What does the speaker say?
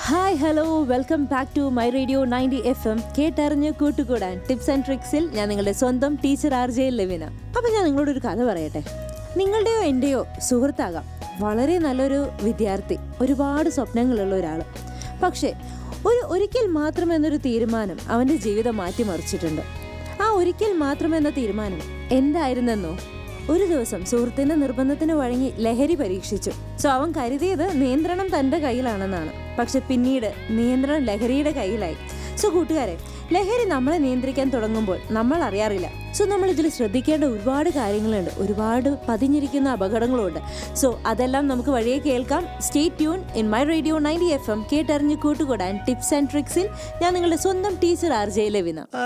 Hi hello welcome back to my radio 90 FM. കേട്ടറിഞ്ഞ് കൂട്ടുകൂടാൻ tips and ട്രിക്സിൽ ഞാൻ നിങ്ങളുടെ സ്വന്തം ടീച്ചർ RJ ലെവിന. അപ്പം ഞാൻ നിങ്ങളോടൊരു കഥ പറയട്ടെ. നിങ്ങളുടെയോ എൻ്റെയോ സുഹൃത്താകാം, വളരെ നല്ലൊരു വിദ്യാർത്ഥി, ഒരുപാട് സ്വപ്നങ്ങളുള്ള ഒരാൾ. പക്ഷേ ഒരിക്കൽ മാത്രം എന്നൊരു തീരുമാനം അവൻ്റെ ജീവിതം മാറ്റിമറിച്ചിട്ടുണ്ട്. ആ ഒരിക്കൽ മാത്രം എന്ന തീരുമാനം എന്തായിരുന്നെന്നോ? ഒരു ദിവസം സുഹൃത്തിൻ്റെ നിർബന്ധത്തിന് വഴങ്ങി ലഹരി പരീക്ഷിച്ചു. അവൻ കരുതിയത് നിയന്ത്രണം തൻ്റെ കയ്യിലാണെന്നാണ്. പക്ഷെ പിന്നീട് നിയന്ത്രണം ലഹരിയുടെ കയ്യിലായി. കൂട്ടുകാരെ, ലഹരി നമ്മളെ നിയന്ത്രിക്കാൻ തുടങ്ങുമ്പോൾ നമ്മൾ അറിയാറില്ല. നമ്മൾ ഇതിൽ ശ്രദ്ധിക്കേണ്ട ഒരുപാട് കാര്യങ്ങളുണ്ട്, ഒരുപാട് പതിഞ്ഞിരിക്കുന്ന അപകടങ്ങളുണ്ട്. അതെല്ലാം നമുക്ക് വഴിയെ കേൾക്കാം. Stay tune in my radio 90 FM. കേട്ടറിഞ്ഞ് കൂട്ടുകൂടാൻ ടിപ്സ് ആൻഡ് ട്രിക്സിൽ ഞാൻ നിങ്ങളുടെ സ്വന്തം ടീച്ചർ RJ ലെവിന.